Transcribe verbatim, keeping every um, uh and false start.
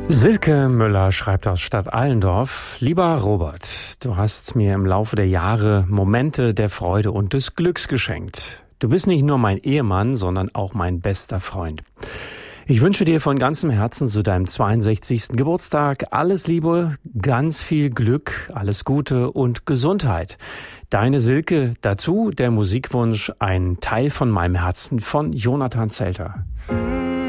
Silke Müller schreibt aus Stadt Allendorf: Lieber Robert, du hast mir im Laufe der Jahre Momente der Freude und des Glücks geschenkt. Du bist nicht nur mein Ehemann, sondern auch mein bester Freund. Ich wünsche dir von ganzem Herzen zu deinem zweiundsechzigsten Geburtstag alles Liebe, ganz viel Glück, alles Gute und Gesundheit. Deine Silke, dazu der Musikwunsch Ein Teil von meinem Herzen von Jonathan Zelter.